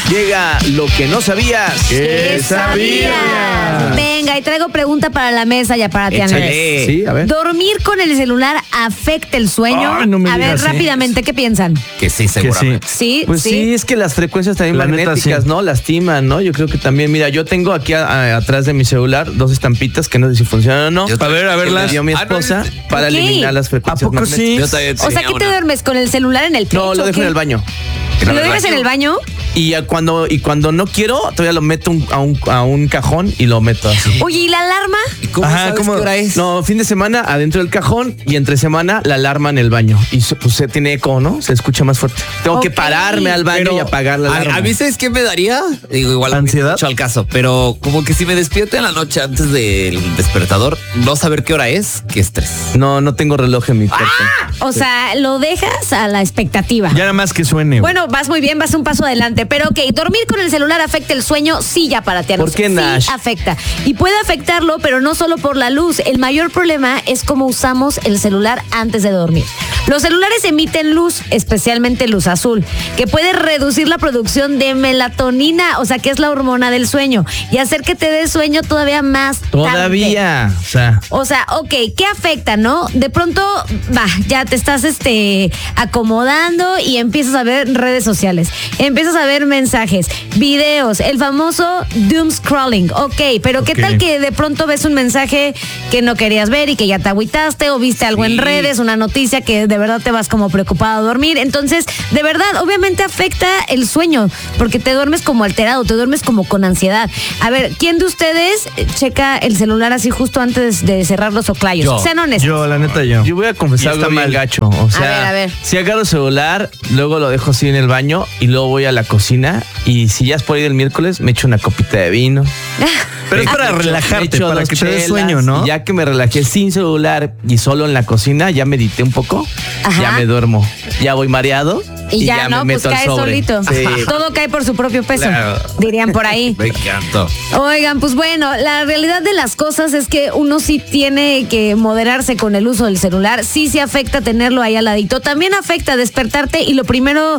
Llega lo que no sabías. ¿Qué sabías? Venga, y traigo pregunta para la mesa ya para ti, Andrés. Sí, a ver. ¿Dormir con el celular afecta el sueño? Ay, no me a ver, digas, sí. rápidamente, ¿qué piensan? Que sí, seguramente. Sí, Pues sí, es que las frecuencias también La neta, magnéticas, sí. ¿no? Lastiman, ¿no? Yo creo que también, mira, yo tengo aquí atrás de mi celular 2 estampitas que no sé si funcionan o no. Yo A ver, Que me las. dio mi esposa para Ok. eliminar las ¿A frecuencias poco sí? magnéticas. Yo también O sea, tenía ¿qué te una. duermes? ¿Con el celular en el pecho? No, lo o dejo qué? en el baño. ¿Lo dejas en el baño? Y cuando no quiero, todavía lo meto a un cajón y lo meto así. Oye, ¿y la alarma? ¿Y cómo Ajá, sabes ¿cómo? qué hora es? No, fin de semana adentro del cajón y entre semana la alarma en el baño. Y pues se tiene eco, ¿no? Se escucha más fuerte. Tengo que Ok. pararme al baño Pero y apagar la alarma. a mí, ¿sabes qué me daría? Digo, igual ¿Ansiedad? mucho al caso, pero como que si me despierto en la noche antes del despertador, no saber qué hora es, qué estrés. No tengo reloj en mi cuarto. O sea, lo dejas a la expectativa. Ya nada más que suene. güey. Bueno, vas muy bien, vas un paso adelante. Pero ok, dormir con el celular afecta el sueño, sí, ya para ti. ¿Por qué, Nash? Sí, afecta. Y puede afectarlo, pero no solo por la luz. El mayor problema es cómo usamos el celular antes de dormir. Los celulares emiten luz, especialmente luz azul, que puede reducir la producción de melatonina, o sea, que es la hormona del sueño, y hacer que te dé sueño todavía más tarde. Todavía. O sea, ok, ¿qué afecta, no? De pronto, ya te estás acomodando y empiezas a ver redes sociales, empiezas a ver mensajes, videos, el famoso doom scrolling. Ok, pero ¿qué Ok. tal que de pronto ves un mensaje que no querías ver y que ya te agüitaste, o viste algo en redes, una noticia que de verdad te vas como preocupado a dormir? Entonces, de verdad, obviamente afecta el sueño, porque te duermes como alterado, te duermes como con ansiedad. A ver, ¿quién de ustedes checa el celular así justo antes de cerrar los oclayos? Yo. Sean honestos. Yo, la neta, yo. Yo voy a confesar Y está algo bien mal. gacho. O sea, a ver. si agarro el celular, luego lo dejo así en el baño y luego voy a la cocina y si ya es por ahí del miércoles, me echo una copita de vino. Pero es para Me relajarte, echo para 2 que te dé chelas, sueño, ¿no? y ya que me relajé sin celular y solo en la cocina, ya medité un poco, Ajá. ya me duermo. Ya voy mareado Y ya, no, me pues meto al cae sobre. solito. Sí. Todo cae por su propio peso, Claro. dirían por ahí. Me encantó. Oigan, pues bueno, la realidad de las cosas es que uno sí tiene que moderarse con el uso del celular. Sí afecta tenerlo ahí al ladito. También afecta despertarte y lo primero,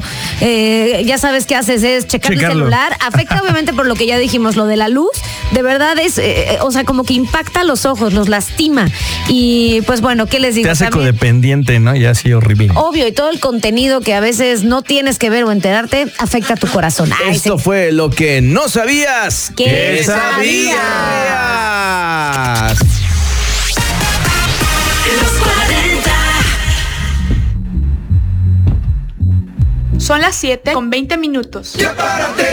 ya sabes qué haces, es checar el Checarlo. celular. Afecta obviamente por lo que ya dijimos, lo de la luz. De verdad es, o sea, como que impacta los ojos, los lastima. Y pues bueno, ¿qué les digo? Te hace También, codependiente, ¿no? Ya así horrible. obvio, y todo el contenido que a veces no tienes que ver o enterarte afecta a tu corazón. Ay, Esto sí. fue lo que no sabías. ¿Qué sabías? Los 40. Son las 7:20. Ya párate